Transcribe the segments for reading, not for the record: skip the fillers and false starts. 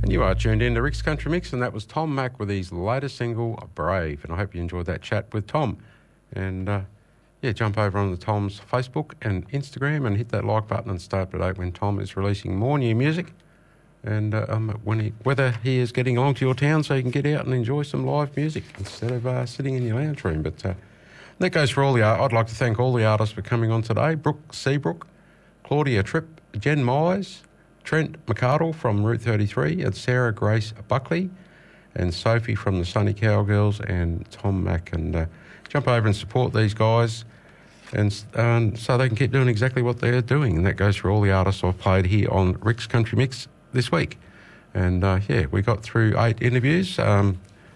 You are tuned in to Rick's Country Mix, and that was Tom Mack with his latest single, Brave. And I hope you enjoyed that chat with Tom. And jump over on the Tom's Facebook and Instagram and hit that like button and stay up to date when Tom is releasing more new music. And whether he is getting along to your town so you can get out and enjoy some live music instead of sitting in your lounge room. But that goes for all the art. I'd like to thank all the artists for coming on today. Brooke Seabrook, Claudia Tripp, Jen Myers, Trent McArdle from Route 33, and Sarah Grace Buckley, and Sophie from the Sunny Cowgirls, and Tom Mack. And jump over and support these guys and so they can keep doing exactly what they're doing. And that goes for all the artists I've played here on Rick's Country Mix this week. And we got through 8 interviews, but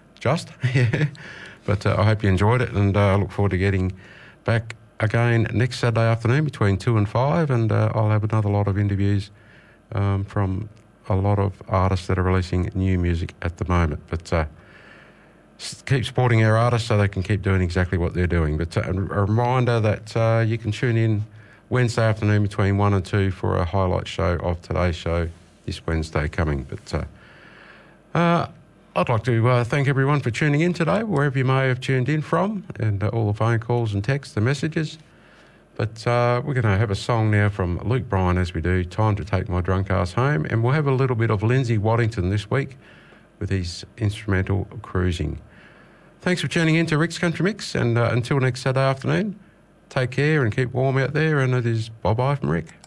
I hope you enjoyed it, and I look forward to getting back again next Saturday afternoon between 2 and 5, and I'll have another lot of interviews from a lot of artists that are releasing new music at the moment. But keep supporting our artists so they can keep doing exactly what they're doing. But a reminder that you can tune in Wednesday afternoon between 1 and 2 for a highlight show of today's show this Wednesday coming. But I'd like to thank everyone for tuning in today, wherever you may have tuned in from, and all the phone calls and texts and messages. But we're going to have a song now from Luke Bryan, as we do, Time to Take My Drunk Ass Home, and we'll have a little bit of Lindsay Waddington this week with his instrumental Cruising. Thanks for tuning in to Rick's Country Mix, and until next Saturday afternoon, take care and keep warm out there, and it is bye-bye from Rick.